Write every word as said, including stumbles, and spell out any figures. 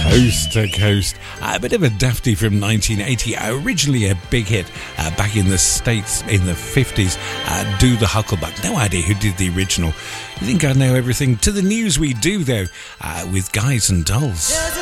Coast to Coast, a bit of a dafty from nineteen eighty, originally a big hit uh, back in the States in the fifties. uh, Do the Hucklebuck. No idea who did the original. You think I know everything? To the news we do, though, uh, with Guys and Dolls.